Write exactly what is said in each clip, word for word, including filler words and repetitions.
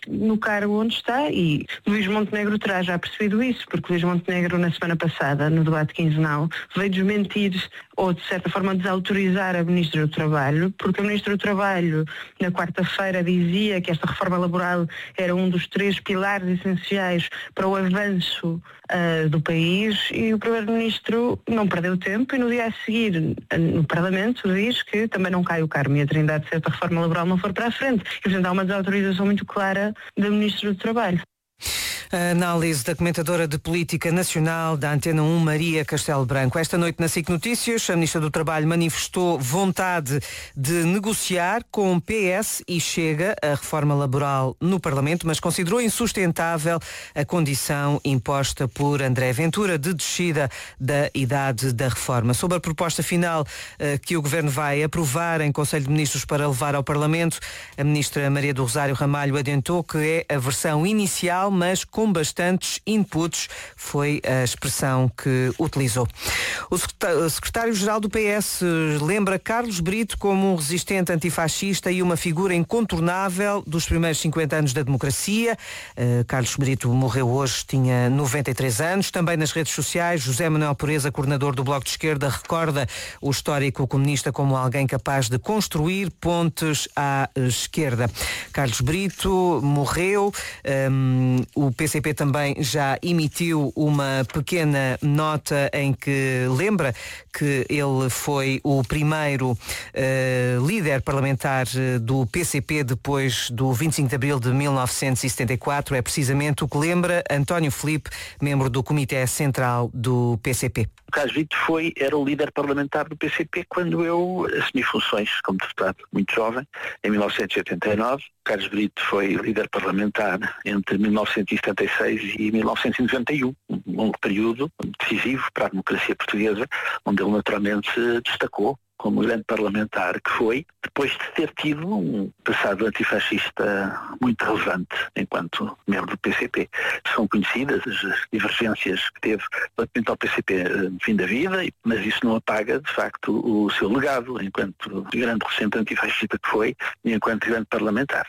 no cargo onde está, e Luís Montenegro terá já percebido isso, porque Luís Montenegro, na semana passada, no debate quinzenal, veio desmentir ou, de certa forma, desautorizar a Ministra do Trabalho, porque a Ministra do Trabalho, na quarta-feira, dizia que esta reforma laboral era um dos três pilares essenciais para o avanço uh, do país, e o Primeiro-Ministro não perdeu tempo e no dia a seguir, no Parlamento, diz que também não cai o Carmo e a Trindade se esta reforma laboral não for para a frente. E, portanto, há uma desautorização muito clara da Ministra do Trabalho. A análise da comentadora de política nacional da Antena um, Maria Castelo Branco. Esta noite na S I C Notícias, a Ministra do Trabalho manifestou vontade de negociar com o P S e Chega a reforma laboral no Parlamento, mas considerou insustentável a condição imposta por André Ventura de descida da idade da reforma. Sobre a proposta final eh, que o Governo vai aprovar em Conselho de Ministros para levar ao Parlamento, a Ministra Maria do Rosário Ramalho adiantou que é a versão inicial, mas com bastantes inputs, foi a expressão que utilizou. O secretário-geral do P S lembra Carlos Brito como um resistente antifascista e uma figura incontornável dos primeiros cinquenta anos da democracia. Uh, Carlos Brito morreu hoje, tinha noventa e três anos. Também nas redes sociais, José Manuel Pureza, coordenador do Bloco de Esquerda, recorda o histórico comunista como alguém capaz de construir pontes à esquerda. Carlos Brito morreu. Um, o P C P também já emitiu uma pequena nota em que lembra que ele foi o primeiro uh, líder parlamentar do P C P depois do vinte e cinco de abril de mil novecentos e setenta e quatro. É precisamente o que lembra António Filipe, membro do Comitê Central do P C P. Carlos Brito foi, era o líder parlamentar do P C P quando eu assumi funções como deputado muito jovem, em mil novecentos e oitenta e nove. Carlos Brito foi líder parlamentar entre mil novecentos e setenta e seis e mil novecentos e noventa e um, um longo período decisivo para a democracia portuguesa, onde ele naturalmente se destacou como grande parlamentar que foi, depois de ter tido um passado antifascista muito relevante enquanto membro do P C P. São conhecidas as divergências que teve relativamente ao P C P no fim da vida, mas isso não apaga, de facto, o seu legado enquanto grande recente antifascista que foi e enquanto grande parlamentar.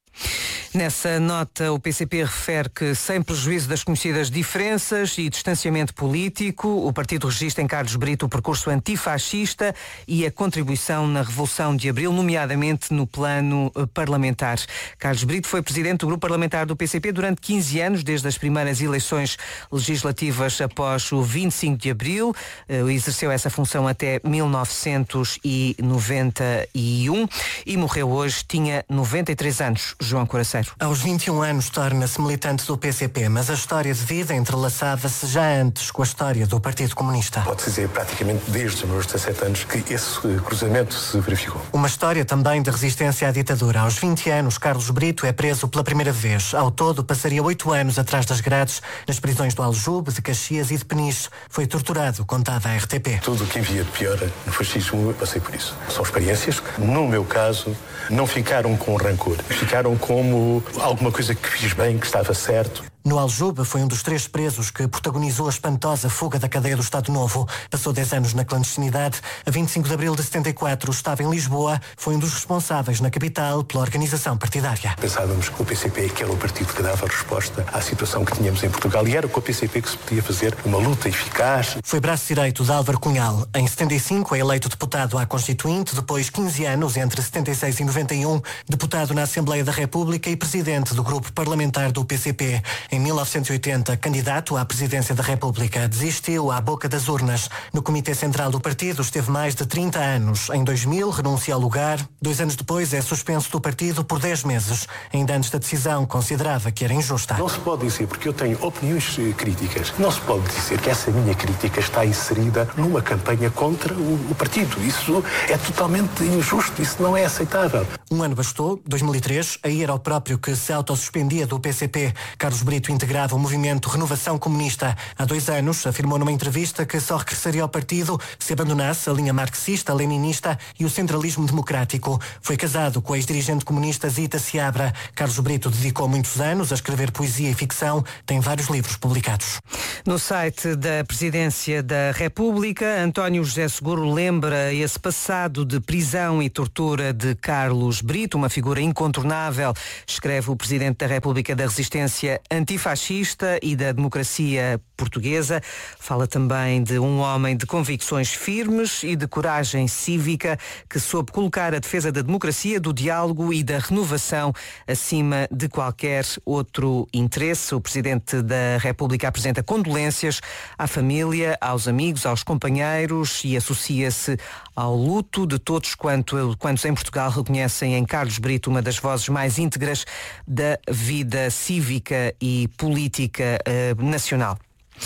Nessa nota, o P C P refere que, sem prejuízo das conhecidas diferenças e distanciamento político, o partido registra em Carlos Brito o percurso antifascista e a contribuição na Revolução de Abril, nomeadamente no plano parlamentar. Carlos Brito foi presidente do grupo parlamentar do P C P durante quinze anos, desde as primeiras eleições legislativas após o vinte e cinco de abril. Exerceu essa função até mil novecentos e noventa e um e morreu hoje, tinha noventa e três anos. João Coraceiro. Aos vinte e um anos torna-se militante do P C P, mas a história de vida entrelaçava-se já antes com a história do Partido Comunista. Pode-se dizer praticamente desde os meus dezassete anos que esse cruzamento se verificou. Uma história também de resistência à ditadura. Aos vinte anos, Carlos Brito é preso pela primeira vez. Ao todo, passaria oito anos atrás das grades, nas prisões do Aljube, de Caxias e de Peniche. Foi torturado, contado à R T P. Tudo o que havia de pior no fascismo, eu passei por isso. São experiências que, no meu caso, não ficaram com rancor. Ficaram como alguma coisa que fiz bem, que estava certo. No Aljube foi um dos três presos que protagonizou a espantosa fuga da cadeia do Estado Novo. Passou dez anos na clandestinidade. A vinte e cinco de abril de setenta e quatro estava em Lisboa. Foi um dos responsáveis na capital pela organização partidária. Pensávamos que o P C P que era o partido que dava resposta à situação que tínhamos em Portugal e era com o P C P que se podia fazer uma luta eficaz. Foi braço direito de Álvaro Cunhal. Em setenta e cinco é eleito deputado à Constituinte, depois quinze anos, entre setenta e seis e noventa e um, deputado na Assembleia da República e presidente do grupo parlamentar do P C P. Em mil novecentos e oitenta, candidato à presidência da República, desistiu à boca das urnas. No Comitê Central do partido esteve mais de trinta anos. Em dois mil, renuncia ao lugar. Dois anos depois, é suspenso do partido por dez meses. Ainda antes da decisão, considerava que era injusta. Não se pode dizer, porque eu tenho opiniões críticas, não se pode dizer que essa minha crítica está inserida numa campanha contra o, o partido. Isso é totalmente injusto, isso não é aceitável. Um ano bastou, dois mil e três, aí era o próprio que se autossuspendia do P C P. Carlos Brito Brito integrava o movimento Renovação Comunista. Há dois anos, afirmou numa entrevista que só regressaria ao partido se abandonasse a linha marxista, leninista e o centralismo democrático. Foi casado com a ex-dirigente comunista Zita Seabra. Carlos Brito dedicou muitos anos a escrever poesia e ficção. Tem vários livros publicados. No site da Presidência da República, António José Seguro lembra esse passado de prisão e tortura de Carlos Brito, uma figura incontornável, escreve o Presidente da República, da resistência antifascista e da democracia portuguesa. Fala também de um homem de convicções firmes e de coragem cívica que soube colocar a defesa da democracia, do diálogo e da renovação acima de qualquer outro interesse. O Presidente da República apresenta condolências à família, aos amigos, aos companheiros e associa-se ao luto de todos quanto, quantos em Portugal reconhecem em Carlos Brito uma das vozes mais íntegras da vida cívica e política eh, nacional.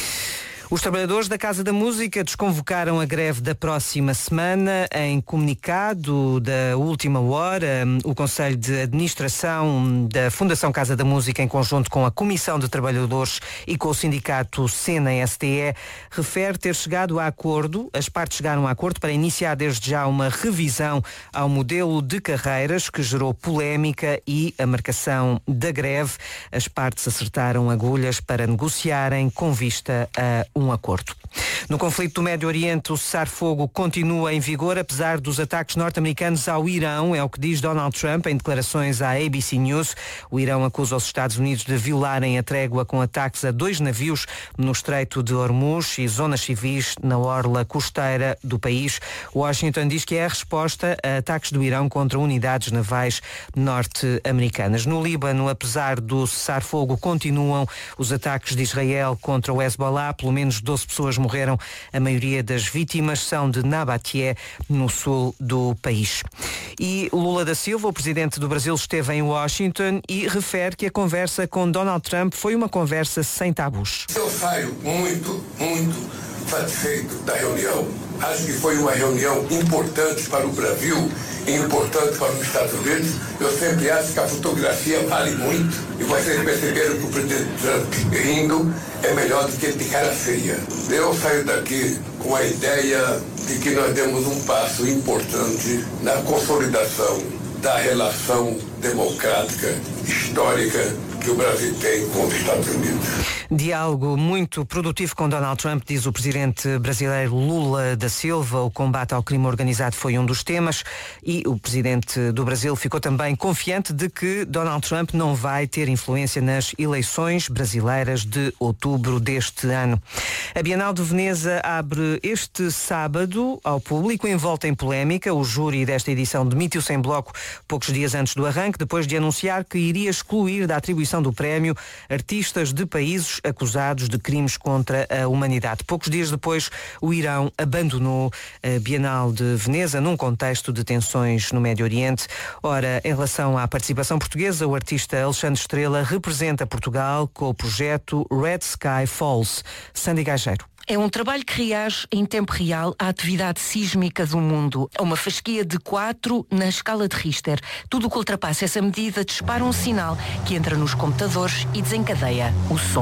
Os trabalhadores da Casa da Música desconvocaram a greve da próxima semana. Em comunicado da última hora, o Conselho de Administração da Fundação Casa da Música, em conjunto com a Comissão de Trabalhadores e com o sindicato SENA-S T E, refere ter chegado a acordo, as partes chegaram a acordo para iniciar desde já uma revisão ao modelo de carreiras que gerou polémica e a marcação da greve. As partes acertaram agulhas para negociarem com vista a um acordo. No conflito do Médio Oriente, o cessar-fogo continua em vigor, apesar dos ataques norte-americanos ao Irão, é o que diz Donald Trump em declarações à A B C News. O Irão acusa os Estados Unidos de violarem a trégua com ataques a dois navios no Estreito de Hormuz e zonas civis na orla costeira do país. Washington diz que é a resposta a ataques do Irão contra unidades navais norte-americanas. No Líbano, apesar do cessar-fogo, continuam os ataques de Israel contra o Hezbollah. Pelo menos doze pessoas morreram. A maioria das vítimas são de Nabaté, no sul do país. E Lula da Silva, o presidente do Brasil, esteve em Washington e refere que a conversa com Donald Trump foi uma conversa sem tabus. Eu saio muito, muito satisfeito da reunião. Acho que foi uma reunião importante para o Brasil e importante para os Estados Unidos. Eu sempre acho que a fotografia vale muito e vocês perceberam que o presidente Trump rindo é melhor do que ele de cara feia. Eu saio daqui com a ideia de que nós demos um passo importante na consolidação da relação democrática, histórica que o Brasil tem com os Estados Unidos. Diálogo muito produtivo com Donald Trump, diz o presidente brasileiro Lula da Silva. O combate ao crime organizado foi um dos temas e o presidente do Brasil ficou também confiante de que Donald Trump não vai ter influência nas eleições brasileiras de outubro deste ano. A Bienal de Veneza abre este sábado ao público, envolta em polémica. O júri desta edição demitiu-se em bloco poucos dias antes do arranque, depois de anunciar que iria excluir da atribuição do prémio artistas de países acusados de crimes contra a humanidade. Poucos dias depois, o Irão abandonou a Bienal de Veneza num contexto de tensões no Médio Oriente. Ora, em relação à participação portuguesa, o artista Alexandre Estrela representa Portugal com o projeto Red Sky Falls. Sandy Gageiro. É um trabalho que reage em tempo real à atividade sísmica do mundo. É uma fasquia de quatro na escala de Richter. Tudo o que ultrapassa essa medida dispara um sinal que entra nos computadores e desencadeia o som.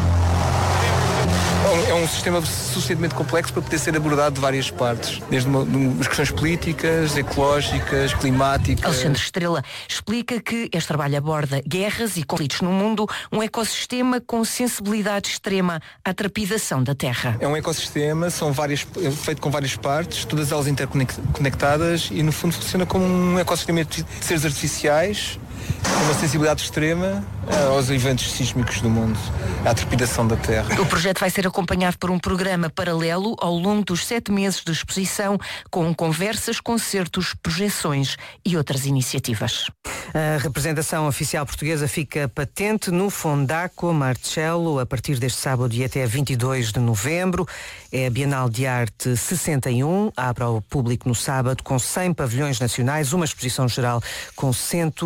É um sistema suficientemente complexo para poder ser abordado de várias partes, desde uma, as questões políticas, ecológicas, climáticas. Alexandre Estrela explica que este trabalho aborda guerras e conflitos no mundo, um ecossistema com sensibilidade extrema à trepidação da Terra. É um ecossistema, são várias, é feito com várias partes, todas elas interconectadas e no fundo funciona como um ecossistema de seres artificiais, com uma sensibilidade extrema aos eventos sísmicos do mundo, à trepidação da Terra. O projeto vai ser acompanhado por um programa paralelo ao longo dos sete meses de exposição, com conversas, concertos, projeções e outras iniciativas. A representação oficial portuguesa fica patente no Fondaco Marcello a partir deste sábado e até vinte e dois de novembro. É a Bienal de Arte sessenta e um, abre ao público no sábado com cem pavilhões nacionais, uma exposição geral com cento e onze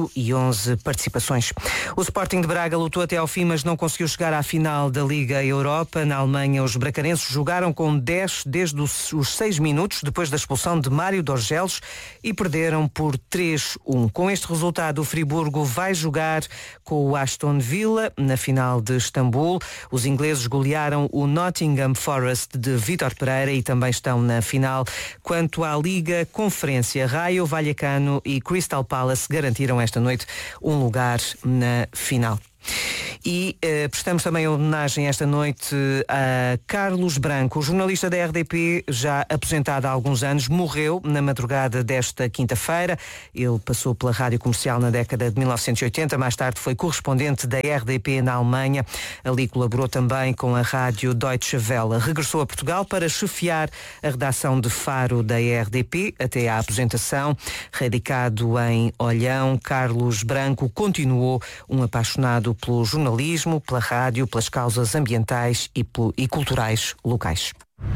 onze participações. O Sporting de Braga lutou até ao fim, mas não conseguiu chegar à final da Liga Europa. Na Alemanha, os bracarenses jogaram com dez desde os seis minutos, depois da expulsão de Mário Dorgelos, e perderam por três a um. Com este resultado, o Friburgo vai jogar com o Aston Villa na final de Istambul. Os ingleses golearam o Nottingham Forest de Vítor Pereira e também estão na final. Quanto à Liga Conferência, Raio Vallecano e Crystal Palace garantiram esta noite um lugar na final. E eh, prestamos também homenagem esta noite a Carlos Branco, o jornalista da R D P, já aposentado há alguns anos, morreu na madrugada desta quinta-feira. Ele passou pela rádio comercial na década de mil novecentos e oitenta, mais tarde foi correspondente da R D P na Alemanha. Ali colaborou também com a rádio Deutsche Welle. Regressou a Portugal para chefiar a redação de Faro da R D P até à aposentação. Radicado em Olhão, Carlos Branco continuou um apaixonado pelo jornalismo, pela rádio, pelas causas ambientais e, e culturais locais.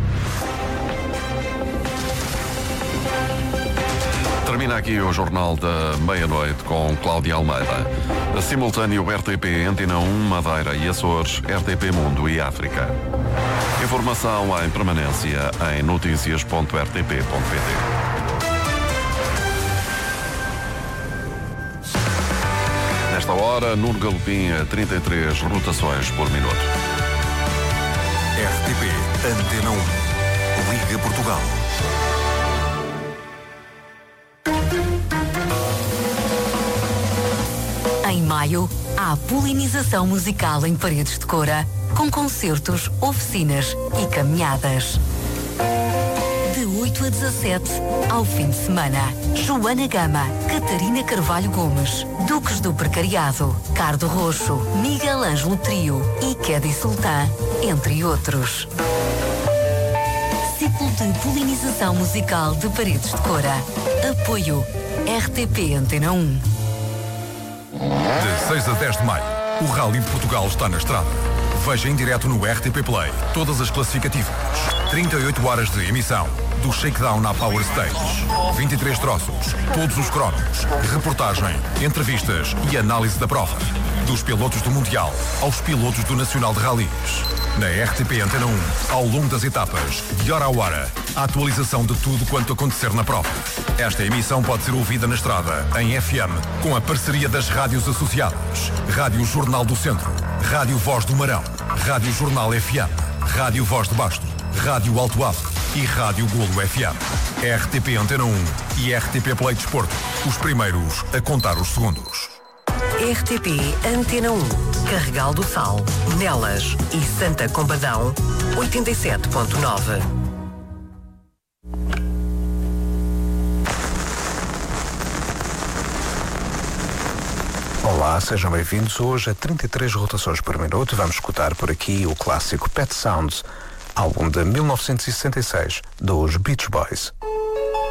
Termina aqui o Jornal da Meia-Noite com Cláudia Almeida. A simultâneo R T P Antena um, Madeira e Açores, R T P Mundo e África. Informação em permanência em notícias ponto r t p ponto p t. Nesta hora, Nuno Galopim a trinta e três rotações por minuto. R T P Antena um. Liga Portugal. Em maio, há polinização musical em Paredes de Coura, com concertos, oficinas e caminhadas. De oito a dezassete, ao fim de semana, Joana Gama, Catarina Carvalho Gomes, Duques do Precariado, Cardo Roxo, Miguel Ângelo Trio e Kedi Sultan, entre outros. Ciclo de polinização musical de Paredes de Coura. Apoio R T P Antena um. De seis a dez de maio, o Rally de Portugal está na estrada. Veja em direto no R T P Play todas as classificativas. trinta e oito horas de emissão. Do shakedown à Power Stage. vinte e três troços, todos os cromos, reportagem, entrevistas e análise da prova. Dos pilotos do Mundial aos pilotos do Nacional de Rallys. Na R T P Antena um, ao longo das etapas, de hora a hora, a atualização de tudo quanto acontecer na prova. Esta emissão pode ser ouvida na estrada, em F M, com a parceria das rádios associadas. Rádio Jornal do Centro, Rádio Voz do Marão, Rádio Jornal F M, Rádio Voz de Basto, Rádio Alto Alto e Rádio Golo F M. R T P Antena um e R T P Play Desporto, os primeiros a contar os segundos. R T P Antena um, Carregal do Sal, Nelas e Santa Combadão, oitenta e sete ponto nove. Olá, sejam bem-vindos. Hoje a trinta e três rotações por minuto. Vamos escutar por aqui o clássico Pet Sounds, álbum de mil novecentos e sessenta e seis dos Beach Boys.